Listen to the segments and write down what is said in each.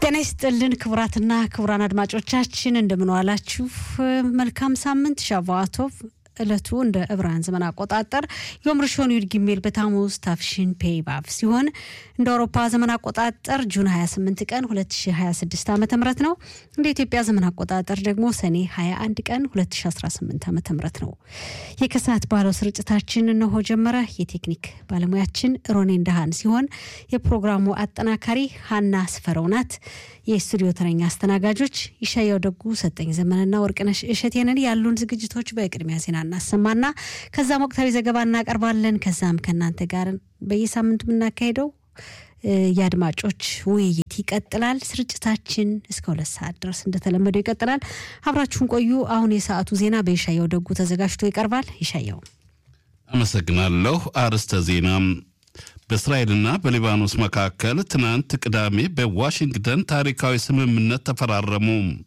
ጤና ይስጥልን ክቡራትና ክቡራን አድማጮቻችን እንደምን ዋላችሁ መልካም ሳምንት ሻቫቶቭ እለቱ እንደ ዕብራውያን ዘመን አቆጣጠር ዮም ርሾን ዩድ ጊሜል በታሙስ ታፍሺን ፔይባፍ ሲሆን እንደ አውሮፓ ዘመን አቆጣጠር ጁን 28 ቀን 2026 ዓ.ም ነው እንደ ኢትዮጵያ ዘመን አቆጣጠር ደግሞ ሰኔ 21 ቀን 2018 ዓ.ም ነው የከሳት ባለው ስርጭታችን ነው ጀመረ የቴክኒክ ባለሙያችን ሮኔ እንደሃን ሲሆን የፕሮግራሙ አጠናካሪ ሃና ስፈረውናት የስቱዲዮ ተረኛ አስተናጋጆች ይሻያው ደጉ ሰጠኝ ዘመንና ወርቅነሽ እሸቴነን ያሉን ዝግጅቶች በቅድሚያ ዜና እናሰማና ከዛም ወቅታዊ ዘገባ እናቀርባለን ከዛም ከናንተ ጋር በየሳምንቱ ምናካሄደው ያድማጮች ውይይት ይቀጥላል ስርጭታችን እስከ 2 ሰዓት ድረስ እንደተለመደው ይቀጥላል አብራችሁን ቆዩ አሁን የሰዓቱ ዜና በይሻያው ደጉ ተዘጋጅቶ ይቀርባል ይሻያው አመሰግናለሁ አርስተ ዜና በእስራኤልና በሊባኖስ መካከል ትናንት ቅዳሜ በዋሽንግተን ታሪካዊ ስምምነት ተፈራረሙ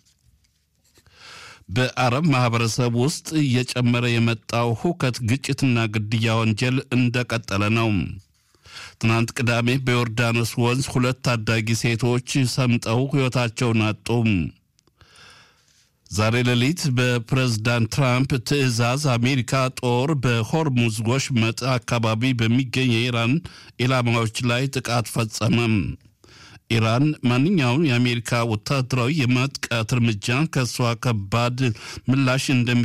በአረብ ማህበረሰብ ውስጥ እየጨመረ የመጣው ሁከት ግጭትና ግድያ ወንጀል እንደቀጠለ ነው ትናንት ቅዳሜ በዮርዳኖስ ወንዝ 2 ታዳጊ ሴቶች ሰምጠው ህይወታቸውን አጡ ዛሬ ሌሊት በፕሬዝዳንት ትራምፕ ትዕዛዝ አሜሪካ ጦር በሆርሙዝ ወሽመጥ አካባቢ በሚገኝ የኢራን ኢላማዎች ላይ ጥቃት ፈጸመ ኢራን ማንኛውም የአሜሪካ ወታደራዊ የማጥቃት እርምጃ ከሷ ከባድ ምላሽ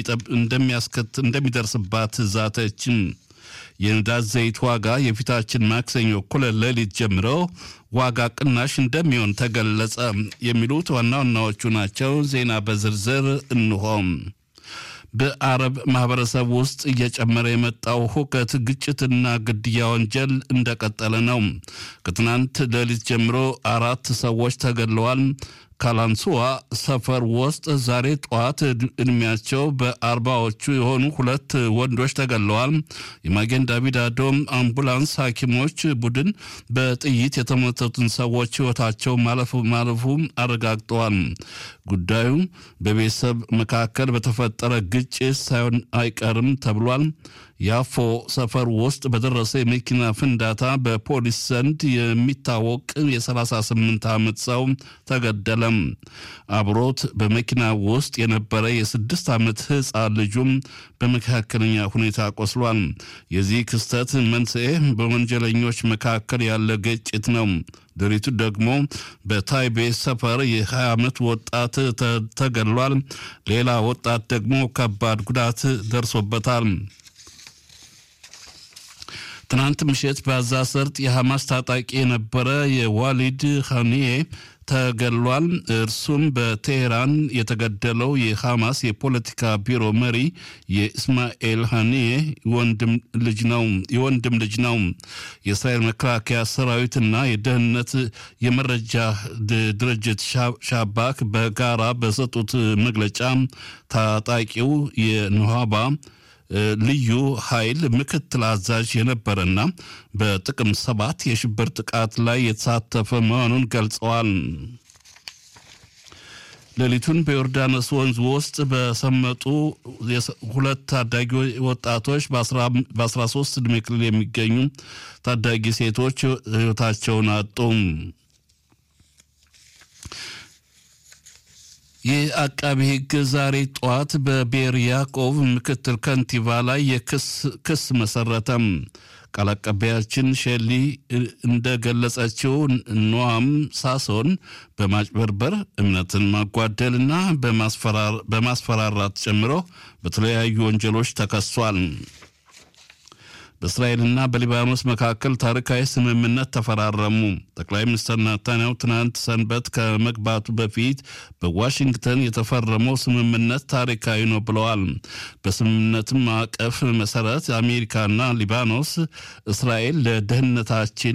እንደሚደርስባት ዛተች የነዳጅ ዘይት ዋጋ የፊታችን ማክሰኞ እኩለ ሌሊት ጀምሮ ዋጋ ቅናሽ እንደሚሆን ተገለጸ የሚሉት ዋናዎቹ ናቸው ዜና በዝርዝር እንሆም በአረብ ማህበረሰብ ውስጥ እየጨመረ የመጣው ሁከት ግጭትና ግድያ ወንጀል እንደቀጠለ ነው ከትናንት ሌሊት ጀምሮ 4 ሰዎች ተገድለዋል ካላንሱዋ ሰፈር ውስጥ ዛሬ ጧት እድሜያቸው በ40ዎቹ የሆኑ 2 ወንዶች ተገድለዋል የማጌን ዳቪድ አዶም አምቡላንስ ሐኪሞች ቡድን በጥይት የተመቱትን ሰዎች ህይወታቸው ማለፉ አረጋግጠዋል ጉዳዩ በቤተሰብ መካከል በተፈጠረ ግጭት ሳይሆን አይቀርም ተብሏል ያፎ ሰፈር ውስጥ በደረሰ የመኪና ፍንዳታ በፖሊስ ዘንድ የሚታወቅ የ38 ዓመት ሰው ተገደለ አብሮት በመኪና ውስጥ የነበረ የ6 ዓመት ህፃን ልጁም በመካከለኛ ሁኔታ ቆስሏል የዚህ ክስተት መንስኤ በወንጀለኞች መካከል ያለ ግጭት ነው ድሪቱ ደግሞ በታይቤ ሰፈር የ20 ዓመት ወጣት ተገድሏል ሌላ ወጣት ደግሞ ከባድ ጉዳት ደርሶበታል ትናንት ምሽት በጋዛ ሰርጥ የሐማስ ታጣቂ የነበረ የዋሊድ ኻኒዬ ተገድሏል እርሱም በቴህራን የተገደለው የሐማስ የፖለቲካ ቢሮ መሪ የእስማኤል ኻኒዬ የወንድም ልጅ ነው የእስራኤል መከላከያ ሰራዊትና የደህንነት የመረጃ ድርጅት ሻባክ በጋራ በሰጡት መግለጫ ታጣቂው የኑሃባ ልዩ ኃይል ምክትል አዛዥ የነበረና በጥቅም 7 የሽብር ጥቃት ላይ የተሳተፈ መሆኑን ገልጸዋል ሌሊቱን በዮርዳኖስ ወንዝ ውስጥ በሰመጡ 2 ታዳጊ ወጣቶች በ13 ዕድሜ ክልል የሚገኙ ታዳጊ ሴቶች ህይወታቸውን አጡ የአቃቢ ህግ ዛሬ ጧት በቤር ያዕቆብ ምክትል ከንቲባ ላይ የክስ መሰረተም ቃል አቀባያችን ሼሊ እንደገለጸችው ኖአም ሳሶን በማጭበርበር እምነትን ማጓደልና በማስፈራራት ጨምሮ በተለያዩ ወንጀሎች ተከሷል በእስራኤልና በሊባኖስ መካከል ታሪካዊ ስምምነት ተፈራረሙ ጠቅላይ ሚኒስትር ናታንያሁ ትናንት ሰንበት ከመግባቱ በፊት በዋሽንግተን የተፈረመው ስምምነት ታሪካዊ ነው ብለዋል በስምምነቱ ማዕቀፍ መሰረት አሜሪካና ሊባኖስ እስራኤል ለደህንነታችን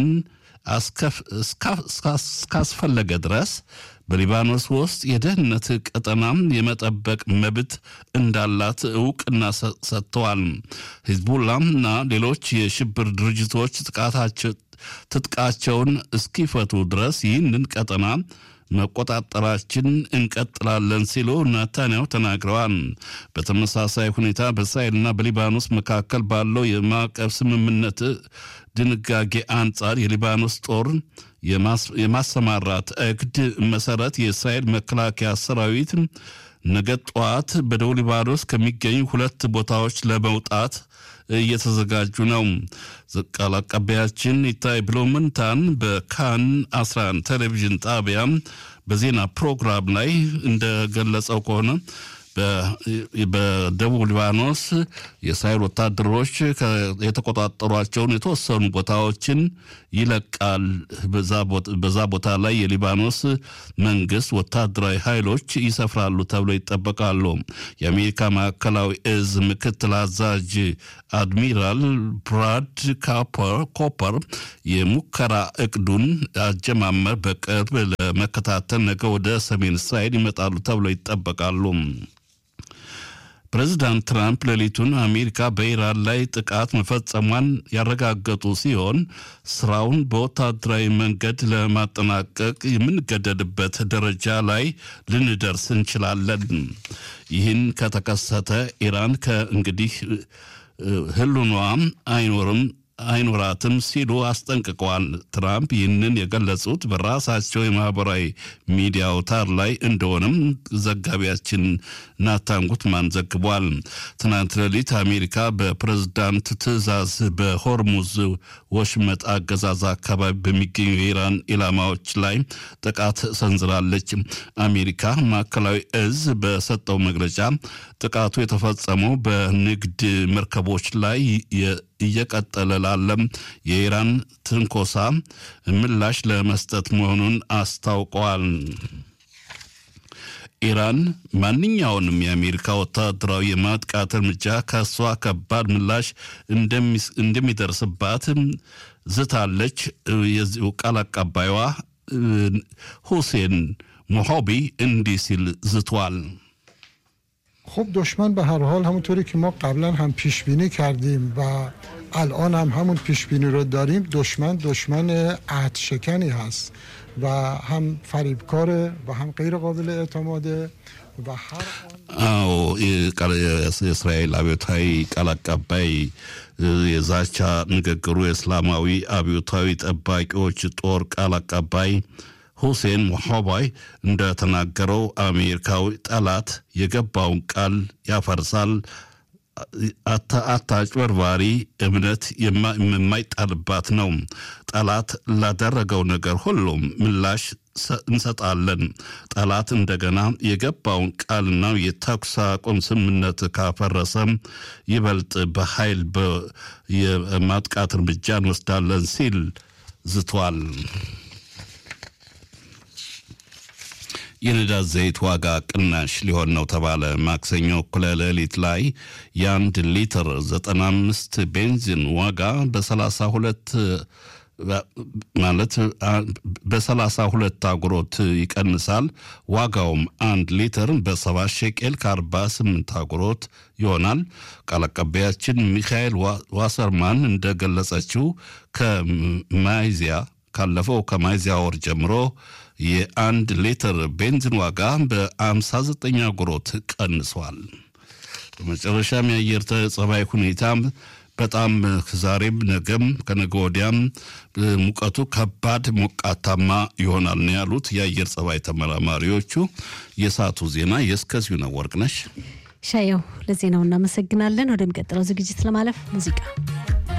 እስካስፈለገ ድረስ በሊባኖስ ውስጥ የደህንነት ቀጠናም የመጠበቅ መብት እንዳላት ዕውቅና ሰጥተዋል ሂዝቡላህና ሌሎች የሽብር ድርጅቶች ትጥቃቸውን እስኪፈቱ ድረስ ይህንን ቀጠና መቆጣጠራችን እንቀጥላለን ሲሉ ናታንያሁ ተናግረዋል በተመሳሳይ ሁኔታ በእስራኤልና በሊባኖስ መካከል ባለው የማዕቀፍ ስምምነት ድንጋጌ አንጻር የሊባኖስ ጦር የማሰማራት እቅድ መሰረት የእስራኤል መከላከያ ሰራዊት ነገ ጠዋት በደቡብ ሊባኖስ ከሚገኙ 2 ቦታዎች ለመውጣት እየተዘጋጁ ነው። ቃል አቀባያችን ኢታይ ብሎምንታን በካን 11 ቴሌቪዥን ጣቢያ በዜና ፕሮግራም ላይ እንደገለጸው ከሆነ በደቡብ ሊባኖስ የእስራኤል ወታደሮች የተቆጣጠሯቸውን የተወሰኑ ቦታዎችን ይለቃል። በዛ ቦታ ላይ የሊባኖስ መንግስት ወታደራዊ ኃይሎች ይሰፍራሉ ተብሎ ይጠበቃሉ። የአሜሪካ ማዕከላዊ እዝ ምክትል አዛዥ አድሚራል ብራድ ኮፐር የሙከራ እቅዱን አጀማመር በቅርብ ለመከታተል ነገ ወደ ሰሜን እስራኤል ይመጣሉ ተብሎ ይጠበቃሉ። ፕሬዝዳንት ትራምፕ ሌሊቱን አሜሪካ በኢራን ላይ ጥቃት መፈጸሟን ያረጋገጡ ሲሆን ስራውን በወታደራዊ መንገድ ለማጠናቀቅ የምንገደድበት ደረጃ ላይ ልንደርስ እንችላለን። ይህን ከተከሰተ ኢራን ከእንግዲህ ህልውኗ አይኖራትም ሲሉ አስጠንቅቀዋል። ትራምፕ ይህንን የገለጹት በራሳቸው የማህበራዊ ሚዲያ አውታር ላይ እንደሆነም ዘጋቢያችን ናታን ጉትማን ዘግቧል። ትናንት ሌሊት አሜሪካ በፕሬዝዳንት ትዕዛዝ በሆርሙዝ ወሽመጥ አገዛዝ አካባቢ በሚገኙ የኢራን ኢላማዎች ላይ ጥቃት ሰንዝራለች። አሜሪካ ማዕከላዊ እዝ በሰጠው መግለጫ ጥቃቱ የተፈጸመው በንግድ መርከቦች ላይ እየቀጠለ ላለም የኢራን ትንኮሳ ምላሽ ለመስጠት መሆኑን አስታውቀዋል። ኢራን ማንኛውንም የአሜሪካ ወታደራዊ የማጥቃት እርምጃ ከሷ ከባድ ምላሽ እንደሚደርስባት ዝታለች። የዚሁ ቃል አቀባይዋ ሁሴን ሞሆቢ እንዲህ ሲል ዝቷል። خب دشمن به هر حال همونطوری که ما قبلا هم پیش بینی کردیم و الان هم همون پیش بینی رو داریم دشمن عهد شکنی هست و هم فریبکاره و هم غیر قابل اعتماده و هر የእስራኤል አብዮታዊ ቃል አቀባይ የዛቻ ንግግሩ የእስላማዊ አብዮታዊ ጠባቂዎች ጦር ቃል አቀባይ ሁሴን ሞሆባይ እንደተናገረው አሜሪካዊ ጠላት የገባውን ቃል ያፈርሳል። አታጭበርባሪ እምነት የማይጣልባት ነው። ጠላት ላደረገው ነገር ሁሉም ምላሽ እንሰጣለን። ጠላት እንደገና የገባውን ቃልና የተኩስ አቁም ስምምነት ካፈረሰም ይበልጥ በኃይል የማጥቃት እርምጃ እንወስዳለን ሲል ዝቷል። የነዳጅ ዘይት ዋጋ ቅናሽ ሊሆን ነው ተባለ። ማክሰኞ እኩለ ሌሊት ላይ የ1 ሊትር 95 ቤንዚን ዋጋ በ32 አጉሮት ይቀንሳል። ዋጋውም 1 ሊትር በ7 ሸቄል ከ48 አጉሮት ይሆናል። ቃል አቀባያችን ሚካኤል ዋሰርማን እንደገለጸችው ካለፈው ከሚያዝያ ወር ጀምሮ የ1 ሊትር ቤንዚን ዋጋ በ59 አጉሮት ቀንሷል። በመጨረሻም የአየር ጸባይ ሁኔታ በጣም ዛሬም ነገም ከነገ ወዲያም ሙቀቱ ከባድ ሞቃታማ ይሆናል ነው ያሉት የአየር ጸባይ ተመራማሪዎቹ። የሰዓቱ ዜና የእስከዚሁ ነው። ወርቅነሽ ሻየው ለዜናው እናመሰግናለን። ወደሚቀጥለው ዝግጅት ለማለፍ ሙዚቃ